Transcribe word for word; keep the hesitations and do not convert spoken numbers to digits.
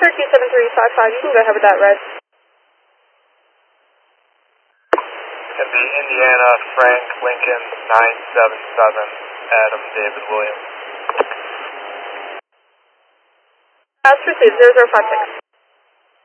Oscar two seven three five five, you can go ahead with that ride. Can be Indiana Frank Lincoln nine seven seven, Adam David Williams. As received, zero zero five six.